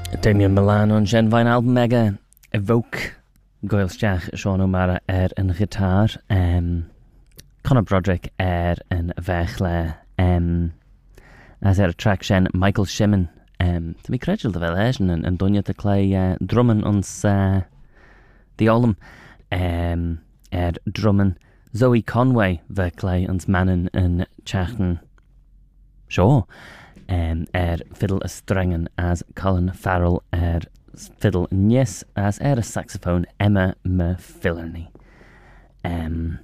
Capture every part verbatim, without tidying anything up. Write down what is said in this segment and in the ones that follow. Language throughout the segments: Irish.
Damien Milan on Gen Vine album mega evoke Goilsteach Sean O'Mara er yn gitaar um, Conor Broderick er yn fechle um, as er a track shen Michael Shimon um, to be credited the velation and, and Dunya to clay uh, Drummond ons uh, the olum um, er Drummond Zoe Conway ve clay ons mannen in Chachten Shaw um, er fiddle a strengen as Colin Farrell er fiddle yes as er a saxophone Emma McFillerny um,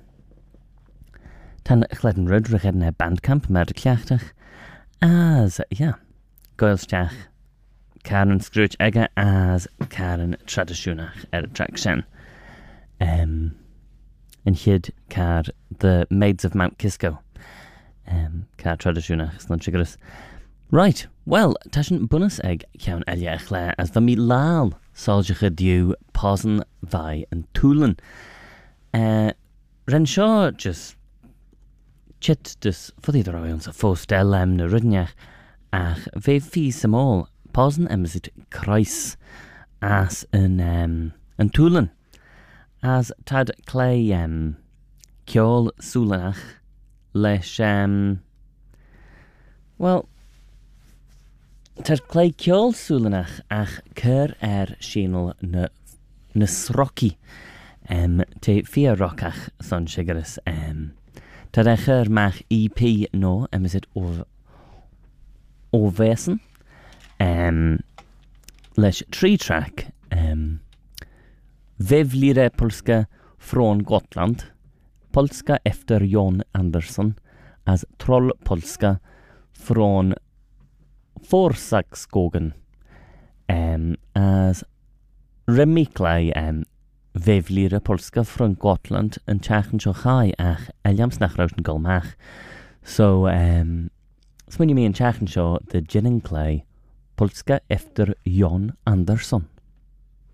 Tan chledden rud rich er bandcamp mer de cleachtach as yeah Goilsteach Karen Scrooge ega as Karen Traditionach er track shen um, and hid car the Maids of Mount Kisco um, car Traditionach slun chigris right well tashin bonus egg kiaun eliach le as the mi lal soldier diu posen vai and Toolen uh, Renshaw just chit dus fyddi droions a fostel em na rydniach ach fe fi samol posen emsit Kreis as yn um, yn Toolen as tad clay um, kiol sulanach lesh um, well tad clay kiol sulanach ach ker er shenel na na sroki um, te fia rockach son shigaris um, Tad echer mach E P no, em is it o Ovesen, um, lesh tree track, um, Vevlire Polska från Gotland, Polska efter Jon Andersson, as Troll Polska från Forsaxskogen, um, as Remiklai, um, Vevlire Polska från Gotland en chachen so chai ach eliams nach routen golmach. So um so when you mean chachen so the Jennings Clay Polska efter Jon Andersson.